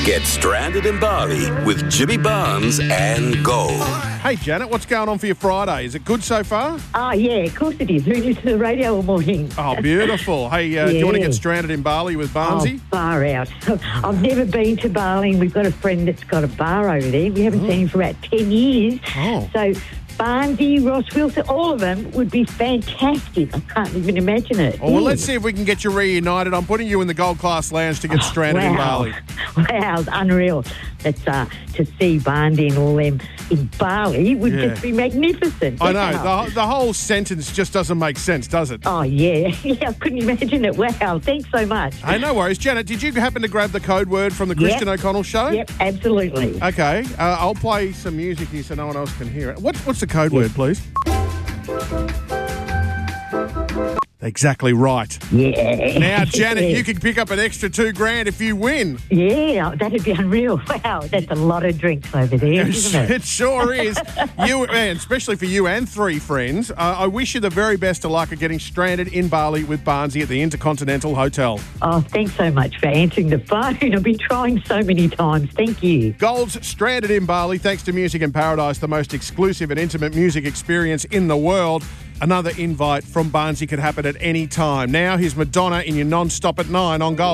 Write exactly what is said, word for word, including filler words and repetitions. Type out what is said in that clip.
Get stranded in Bali with Jimmy Barnes and Gold. Hey, Janet, what's going on for your Friday? Is it good so far? Oh, yeah, of course it is. Who listens to the radio all morning? Oh, beautiful. Hey, uh, do you want to Yeah. get stranded in Bali with Barnesy? Oh, far out. I've never been to Bali. We've got a friend that's got a bar over there. We haven't seen him for about ten years. Oh. So Barnesy, Ross Wilson, all of them would be fantastic. I can't even imagine it. Oh, well, Yeah. let's see if we can get you reunited. I'm putting you in the Gold Class Lounge to get stranded in wow. Bali. Wow, it's unreal. That's, uh, to see Barnesy and all them in Bali would Yeah. just be magnificent. I know. Wow. The, the whole sentence just doesn't make sense, does it? Oh, yeah. Yeah, I couldn't imagine it. Wow, thanks so much. Hey, no worries. Janet, did you happen to grab the code word from the Christian Yep. O'Connell show? Yep, absolutely. Okay. Uh, I'll play some music here so no one else can hear it. What, what's the code word, please? Exactly right. Yeah. Now, Janet, you can pick up an extra two grand if you win. Yeah, that'd be unreal. Wow, that's a lot of drinks over there, isn't it? It sure is. You, man, especially for you and three friends. Uh, I wish you the very best of luck at getting stranded in Bali with Barnesy at the Intercontinental Hotel. Oh, thanks so much for answering the phone. I've been trying so many times. Thank you. Gold's stranded in Bali thanks to Music in Paradise, the most exclusive and intimate music experience in the world. Another invite from Barnesy could happen at any time. Now, here's Madonna in your non-stop at nine on Gold.